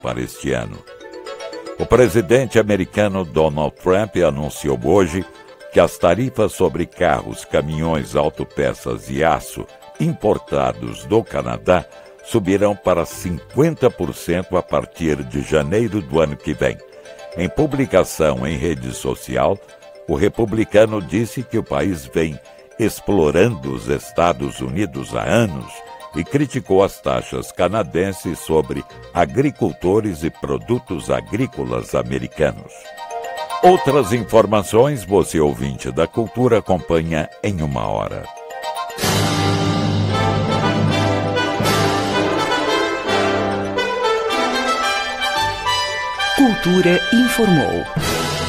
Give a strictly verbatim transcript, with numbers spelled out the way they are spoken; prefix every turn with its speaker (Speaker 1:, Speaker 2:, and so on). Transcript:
Speaker 1: para este ano. O presidente americano Donald Trump anunciou hoje que as tarifas sobre carros, caminhões, autopeças e aço importados do Canadá subirão para cinquenta por cento a partir de janeiro do ano que vem. Em publicação em rede social, o republicano disse que o país vem explorando os Estados Unidos há anos e criticou as taxas canadenses sobre agricultores e produtos agrícolas americanos. Outras informações você, ouvinte da Cultura, acompanha em uma hora.
Speaker 2: Cultura informou.